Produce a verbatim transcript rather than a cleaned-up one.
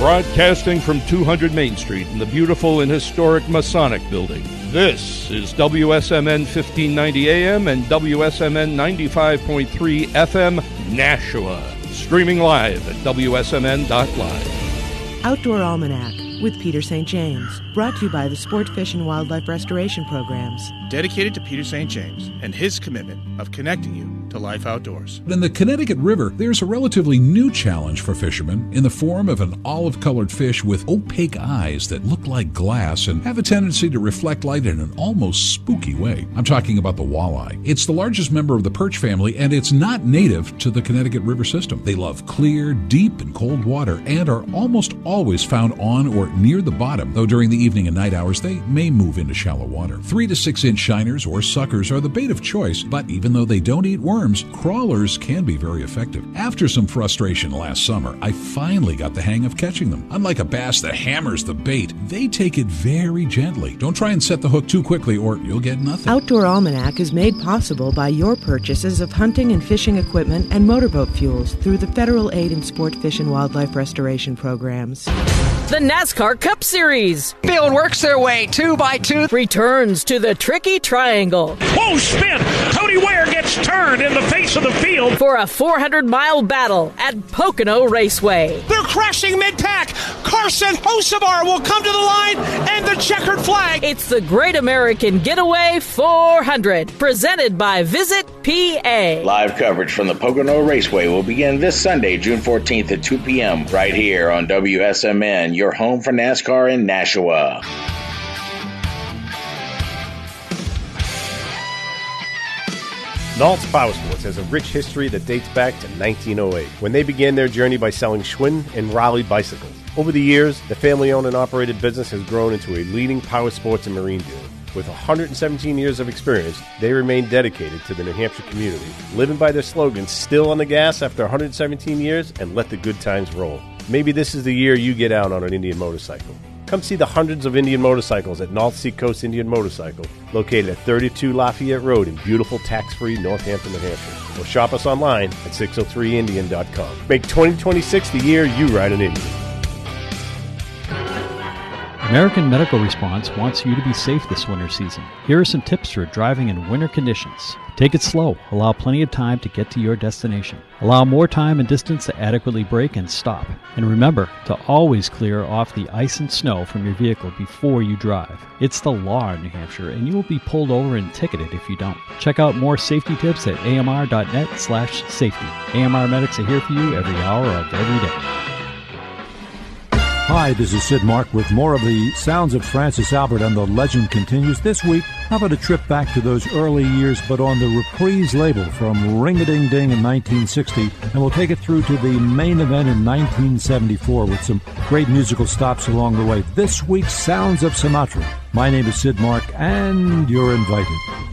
Broadcasting from two hundred Main Street in the beautiful and historic Masonic Building. This is W S M N fifteen ninety A M and W S M N ninety-five point three F M, Nashua. Streaming live at W S M N dot live. Outdoor Almanac with Peter Saint James. Brought to you by the Sport, Fish, and Wildlife Restoration Programs. Dedicated to Peter Saint James and his commitment of connecting you to life outdoors. In the Connecticut River, there's a relatively new challenge for fishermen in the form of an olive-colored fish with opaque eyes that look like glass and have a tendency to reflect light in an almost spooky way. I'm talking about the walleye. It's the largest member of the perch family, and it's not native to the Connecticut River system. They love clear, deep, and cold water and are almost always found on or near the bottom, though during the evening and night hours they may move into shallow water. Three to six inch shiners or suckers are the bait of choice, but even though they don't eat worms, crawlers can be very effective. After some frustration last summer, I finally got the hang of catching them. Unlike a bass that hammers the bait, they take it very gently. Don't try and set the hook too quickly or you'll get nothing. Outdoor Almanac is made possible by your purchases of hunting and fishing equipment and motorboat fuels through the Federal Aid in Sport, Fish, and Wildlife Restoration Programs. The NASCAR Cup Series. Field works their way two by two. Returns to the Tricky Triangle. Whoa, spin! Tony Ware gets turned in the face of the field. For a four hundred mile battle at Pocono Raceway. They're crashing mid-pack. Carson Hocevar will come to the line and the checkered flag. It's the Great American Getaway four hundred, presented by Visit P A. Live coverage from the Pocono Raceway will begin this Sunday, June fourteenth at two p.m. right here on W S M N, your home for NASCAR in Nashua. Nault's Power Sports has a rich history that dates back to nineteen oh eight, when they began their journey by selling Schwinn and Raleigh bicycles. Over the years, the family-owned and operated business has grown into a leading power sports and marine dealer. With one hundred seventeen years of experience, they remain dedicated to the New Hampshire community, living by their slogan, still on the gas after one hundred seventeen years, and let the good times roll. Maybe this is the year you get out on an Indian motorcycle. Come see the hundreds of Indian motorcycles at North Seacoast Indian Motorcycle, located at thirty-two Lafayette Road in beautiful tax-free Northampton, New Hampshire. Or shop us online at six oh three indian dot com. Make twenty twenty-six the year you ride an Indian. American Medical Response wants you to be safe this winter season. Here are some tips for driving in winter conditions. Take it slow. Allow plenty of time to get to your destination. Allow more time and distance to adequately brake and stop. And remember to always clear off the ice and snow from your vehicle before you drive. It's the law in New Hampshire, and you will be pulled over and ticketed if you don't. Check out more safety tips at amr.net slash safety. A M R medics are here for you every hour of every day. Hi, this is Sid Mark with more of the sounds of Francis Albert, and the legend continues. This week, how about a trip back to those early years, but on the Reprise label from Ring-a-Ding-Ding in nineteen sixty, and we'll take it through to the main event in nineteen seventy-four with some great musical stops along the way. This week's Sounds of Sumatra. My name is Sid Mark, and you're invited.